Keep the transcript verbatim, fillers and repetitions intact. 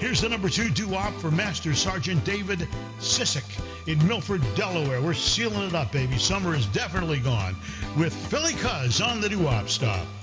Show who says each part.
Speaker 1: Here's the number two doo-wop for Master Sergeant David Sissick in Milford, Delaware. We're sealing it up, baby. Summer is definitely gone with Philly Cuz on the doo-wop stop.